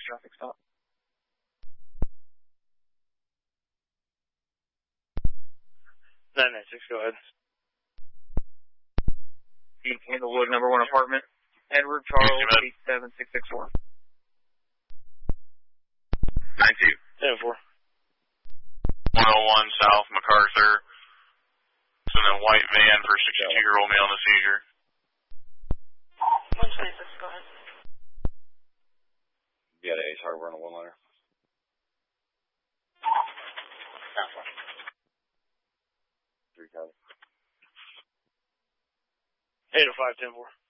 traffic stop. 996, go ahead. Candlewood, number 1 apartment. Edward Charles, 87664. 92. 10-4. 101 South MacArthur. It's in a white van for 62-year-old male in a seizure. 126, go ahead. You got Ace Harbor on a one-liner. Three copy. 805, 10-4.